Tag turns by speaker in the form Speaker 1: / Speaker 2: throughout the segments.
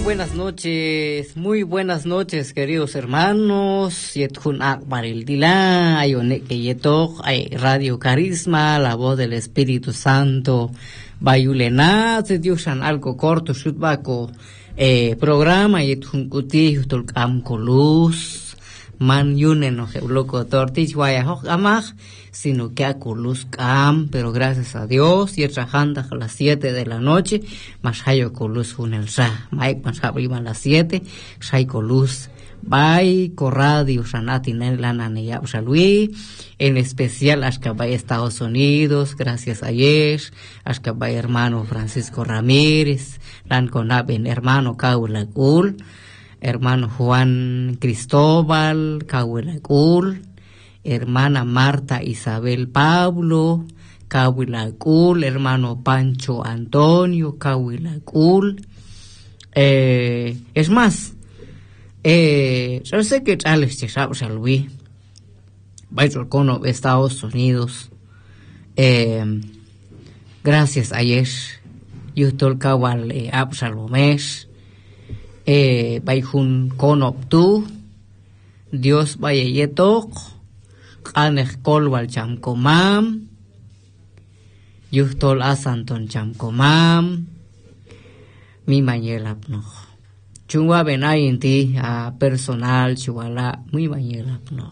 Speaker 1: muy buenas noches, queridos hermanos. Yethun Akbaril Dila, Ayone Yetok, Radio Carisma, la voz del Espíritu Santo. Bayulena, se diusan algo corto, shutbako, programa Yethun Kuti, Tolkam Kolus, Man Yunen, no loco tortich, Wayahok Amach, sino que a Kulus Kam, pero gracias a Dios, y trabajando a las 7 de la noche, más hayo Kulus Hunel Sa, Mike más abriman las 7, Sai Kulus, Bay, Corradio, Sanati, Nelana, Neya, Salui, en especial Ashkabay, Estados Unidos, gracias a Yesh, Ashkabay, hermano Francisco Ramírez, Lanconaben, hermano Kaulakul, hermano Juan Cristóbal, Kaulakul, hermana Marta Isabel Pablo, Kahuilacul, hermano Pancho Antonio, Kahuilacul. Es más, yo sé que Charles Chesabos Alwi, Baitolcono, Estados Unidos, gracias a Yesh, Yutol Kawal Absalomesh, Baijun Konoptu, Dios vaya yetok, Kanek Kolwal Chamkomam, Yuhtol Asanton Chamkomam, mi mañelapno. Chungwa benayinti a personal chuala muy mañelapno.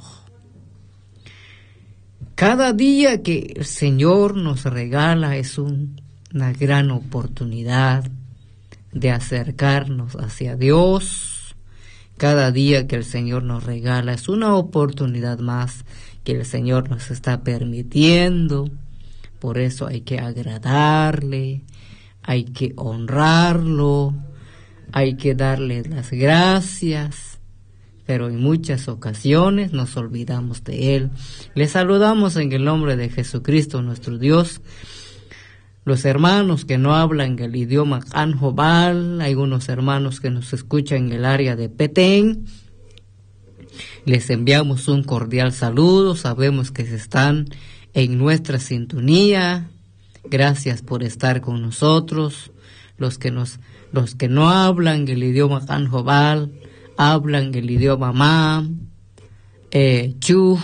Speaker 1: Cada día que el Señor nos regala es una gran oportunidad de acercarnos hacia Dios. Cada día que el Señor nos regala es una oportunidad más que el Señor nos está permitiendo. Por eso hay que agradarle, hay que honrarlo, hay que darle las gracias, pero en muchas ocasiones nos olvidamos de Él. Le saludamos en el nombre de Jesucristo nuestro Dios. Los hermanos que no hablan el idioma Kanjobal, hay unos hermanos que nos escuchan en el área de Petén, les enviamos un cordial saludo, sabemos que están en nuestra sintonía, gracias por estar con nosotros. Los que no hablan el idioma Kanjobal, hablan el idioma Mam, Chuj,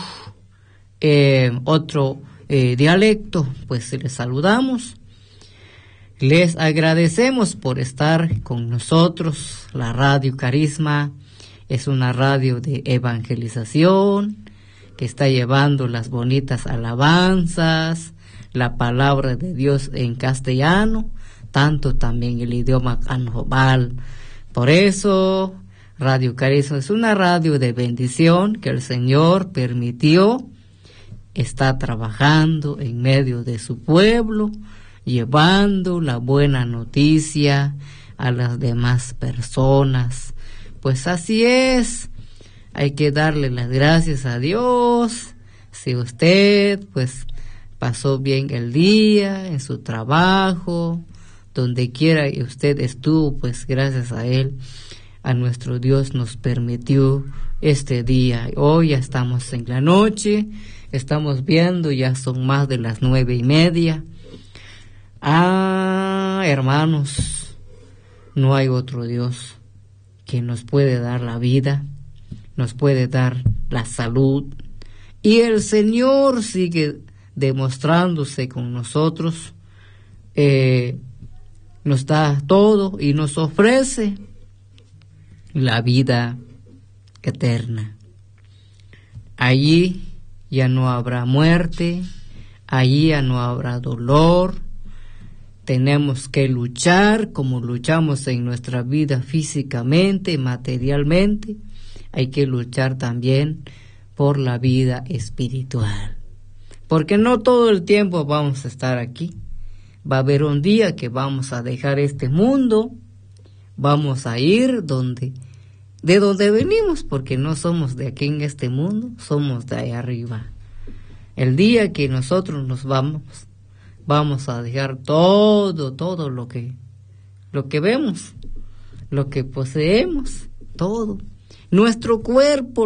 Speaker 1: otro dialecto, pues les saludamos. Les agradecemos por estar con nosotros. La Radio Carisma es una radio de evangelización que está llevando las bonitas alabanzas, la palabra de Dios en castellano, tanto también el idioma Kanjobal. Por eso, Radio Carisma es una radio de bendición que el Señor permitió, está trabajando en medio de su pueblo, llevando la buena noticia a las demás personas. Pues así es, hay que darle las gracias a Dios. Si usted pues pasó bien el día en su trabajo, donde quiera que usted estuvo, pues gracias a Él, a nuestro Dios nos permitió este día. Hoy ya estamos en la noche, estamos viendo, ya son más de las 9:30. Hermanos, no hay otro Dios que nos puede dar la vida, nos puede dar la salud, y el Señor sigue demostrándose con nosotros, nos da todo y nos ofrece la vida eterna. Allí ya no habrá muerte, allí ya no habrá dolor. Tenemos que luchar como luchamos en nuestra vida físicamente, materialmente. Hay que luchar también por la vida espiritual. Porque no todo el tiempo vamos a estar aquí. Va a haber un día que vamos a dejar este mundo. Vamos a ir de donde venimos, porque no somos de aquí en este mundo, somos de ahí arriba. El día que nosotros nos vamos a dejar todo lo que vemos, lo que poseemos, todo. Nuestro cuerpo